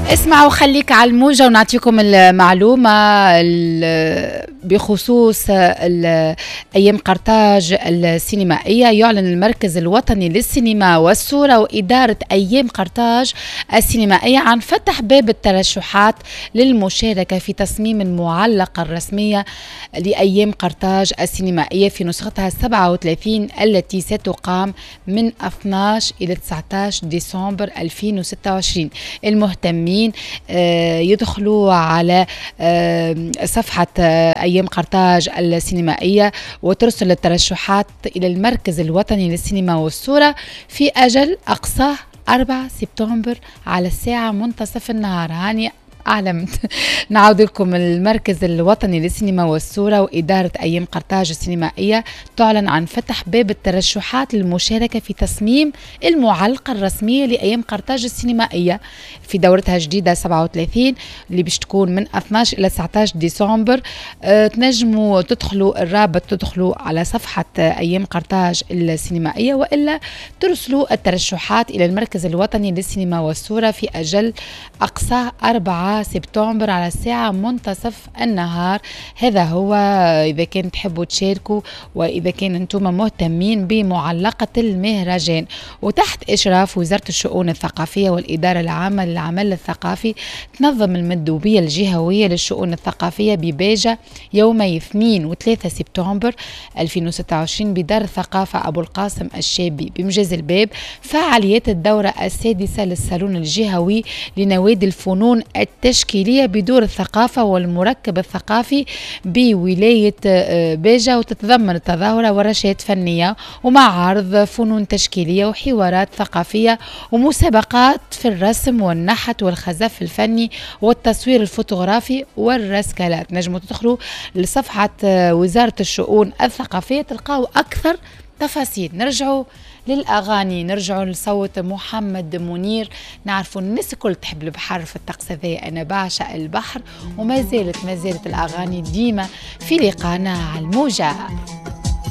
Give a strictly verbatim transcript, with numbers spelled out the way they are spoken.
اسمعوا خليك على الموجة ونعطيكم المعلومة بخصوص أيام قرطاج السينمائية. يعلن المركز الوطني للسينما والصورة وإدارة أيام قرطاج السينمائية عن فتح باب الترشحات للمشاركة في تصميم المعلقة الرسمية لأيام قرطاج السينمائية في نسختها السبعة وثلاثين التي ستقام من اثني عشر إلى تسعة عشر ديسمبر ألفين وستة وعشرين. المهتمين يدخلوا على صفحة أيام قرطاج السينمائية وترسل الترشحات إلى المركز الوطني للسينما والصورة في أجل أقصاه أربعة سبتمبر على الساعة منتصف النهار. هاني أعلمت. نعود لكم. المركز الوطني للسينما والصورة وإدارة أيام قرطاج السينمائية تعلن عن فتح باب الترشحات للمشاركة في تصميم المعلقة الرسمية لأيام قرطاج السينمائية في دورتها الجديدة سبعة وثلاثين اللي باش تكون من اثني عشر إلى تسعة عشر ديسمبر. أه تنجموا تدخلوا الرابط تدخلوا على صفحة أيام قرطاج السينمائية وإلا ترسلوا الترشحات إلى المركز الوطني للسينما والصورة في أجل أقصاه أربعة سبتمبر على الساعة منتصف النهار. هذا هو إذا كان تحبوا تشاركوا وإذا كان أنتم مهتمين بمعلقة المهرجان. وتحت إشراف وزارة الشؤون الثقافية والإدارة العامة للعمل الثقافي تنظم المندوبية الجهوية للشؤون الثقافية بباجة يومي اثنين وثلاثة سبتمبر ألفين وستة وعشرين بدار الثقافة أبو القاسم الشابي بمجاز الباب فعاليات الدورة السادسة للصالون الجهوي لنوادي الفنون التشكيلية بدور الثقافة والمركب الثقافي بولاية باجة، وتتضمن التظاهرة ورشات فنية ومعارض فنون تشكيلية وحوارات ثقافية ومسابقات في الرسم والنحت والخزف الفني والتصوير الفوتوغرافي والرسكلات. نجموا تدخلوا لصفحة وزارة الشؤون الثقافية تلقاوا أكثر تفاصيل. نرجعوا للأغاني، نرجعوا لصوت محمد منير. نعرفوا الناس الكل تحب البحر في الطقس هذا، أنا بعشق البحر وما زالت ما زالت الأغاني ديما في لقانا على الموجة.